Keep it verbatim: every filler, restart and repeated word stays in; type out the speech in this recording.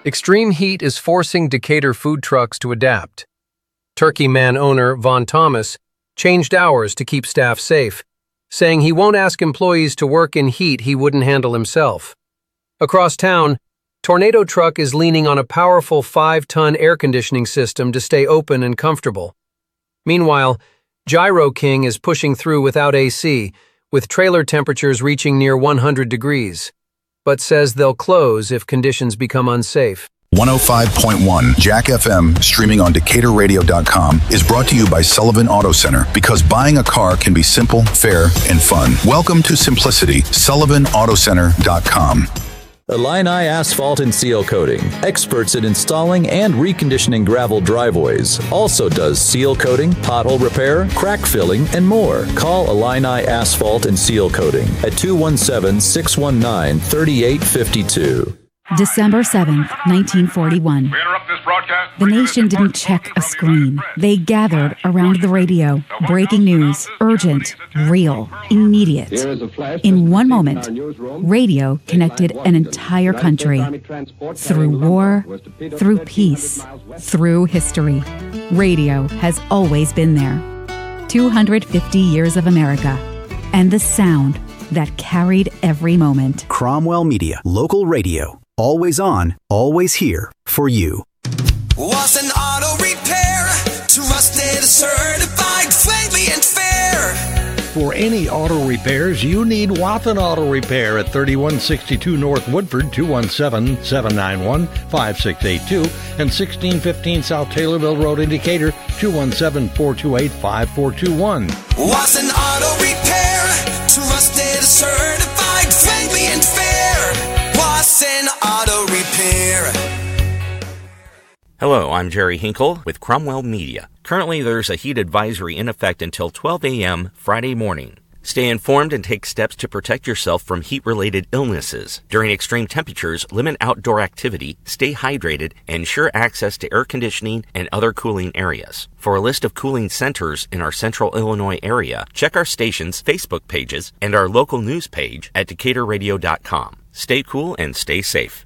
Extreme heat is forcing Decatur food trucks to adapt. Turkey Man owner Vaughn Thomas changed hours to keep staff safe, saying he won't ask employees to work in heat he wouldn't handle himself. Across town, Tornado Truck is leaning on a powerful five-ton air conditioning system to stay open and comfortable. Meanwhile, Gyro King is pushing through without A C, with trailer temperatures reaching near one hundred degrees, but says they'll close if conditions become unsafe. one oh five point one Jack F M, streaming on Decatur Radio dot com, is brought to you by Sullivan Auto Center, because buying a car can be simple, fair, and fun. Welcome to simplicity. Sullivan Auto Center dot com. Illini Asphalt and Seal Coating, experts in installing and reconditioning gravel driveways. Also does seal coating, pothole repair, crack filling, and more. Call Illini Asphalt and Seal Coating at two one seven, six one nine, three eight five two. December seventh, nineteen forty-one. The nation didn't check a screen. They gathered around the radio. Breaking news, urgent, real, immediate. In one moment, radio connected an entire country. Through war, through peace, through history. Radio has always been there. two hundred fifty years of America. And the sound that carried every moment. Cromwell Media, local radio. Always on, always here for you. Was an auto repair, trusted, certified, friendly and fair. For any auto repairs, you need Wathen Auto Repair at thirty-one sixty-two North Woodford, two one seven, seven nine one, five six eight two, and sixteen fifteen South Taylorville Road in Decatur, two one seven, four two eight, five four two one. Was an auto repair, trusted, certified, friendly and fair. Wasson Auto Repair. Hello, I'm Jerry Hinkle with Cromwell Media. Currently, there's a heat advisory in effect until twelve a.m. Friday morning. Stay informed and take steps to protect yourself from heat-related illnesses. During extreme temperatures, limit outdoor activity, stay hydrated, and ensure access to air conditioning and other cooling areas. For a list of cooling centers in our central Illinois area, check our station's Facebook pages and our local news page at Decatur Radio dot com. Stay cool and stay safe.